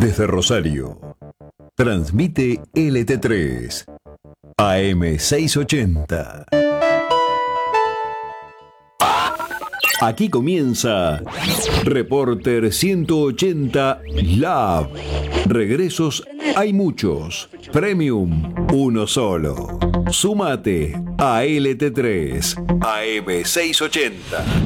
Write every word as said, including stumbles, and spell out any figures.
Desde Rosario, transmite L T tres, A M seiscientos ochenta. Aquí comienza Reporter ciento ochenta Lab. Regresos hay muchos, Premium uno solo. Súmate a L T tres, A M seiscientos ochenta.